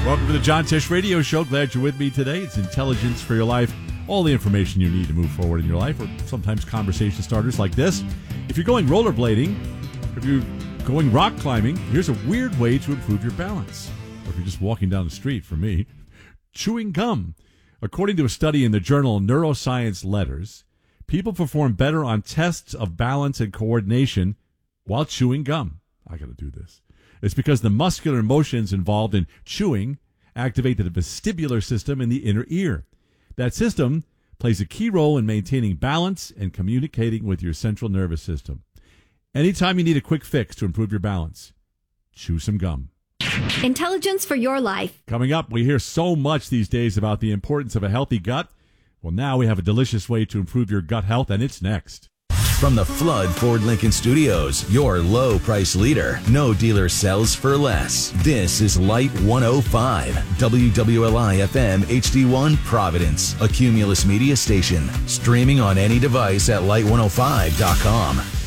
Welcome to the John Tisch Radio Show. Glad you're with me today. It's intelligence for your life. All the information you need to move forward in your life, or sometimes conversation starters like this. If you're going rollerblading, if you're going rock climbing, here's a weird way to improve your balance. Or if you're just walking down the street, for me, chewing gum. According to a study in the journal Neuroscience Letters, people perform better on tests of balance and coordination while chewing gum. I got to do this. It's because the muscular motions involved in chewing activate the vestibular system in the inner ear. That system plays a key role in maintaining balance and communicating with your central nervous system. Anytime you need a quick fix to improve your balance, chew some gum. Intelligence for your life. Coming up, we hear so much these days about the importance of a healthy gut. Well, now we have a delicious way to improve your gut health, and it's next. From the Flood Ford Lincoln Studios, your low price leader. No dealer sells for less. This is Light 105, WWLI FM HD1 Providence, a Cumulus Media station. Streaming on any device at light105.com.